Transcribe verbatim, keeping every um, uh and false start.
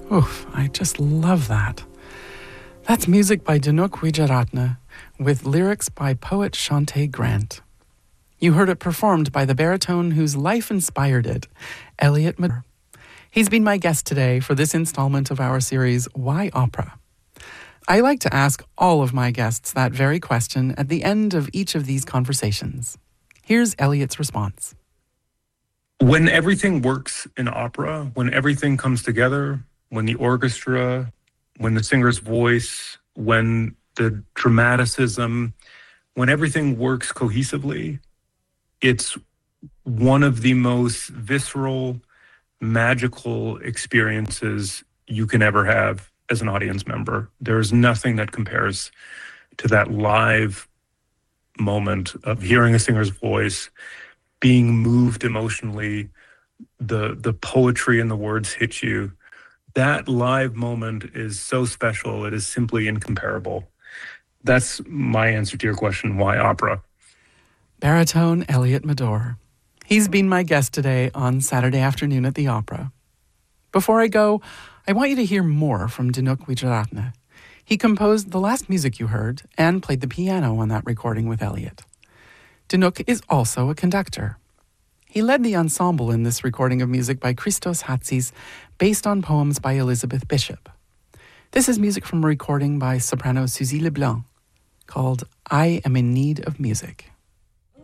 Oof, I just love that. That's music by Dinouk Wijeratne with lyrics by poet Shante Grant. You heard it performed by the baritone whose life inspired it, Elliot Madore. He's been my guest today for this installment of our series, Why Opera? I like to ask all of my guests that very question at the end of each of these conversations. Here's Elliot's response. When everything works in opera, when everything comes together, when the orchestra, when the singer's voice, when the dramaticism, when everything works cohesively, it's one of the most visceral, magical experiences you can ever have as an audience member. There's nothing that compares to that live moment of hearing a singer's voice, being moved emotionally, the the poetry in the words hit you. That live moment is so special. It is simply incomparable. That's my answer to your question, why opera? Baritone Elliot Madore. He's been my guest today on Saturday Afternoon at the Opera. Before I go, I want you to hear more from Dinouk Wijeratne. He composed the last music you heard and played the piano on that recording with Elliot. Dinouk is also a conductor. He led the ensemble in this recording of music by Christos Hatzis, based on poems by Elizabeth Bishop. This is music from a recording by soprano Suzy Leblanc called I Am in Need of Music.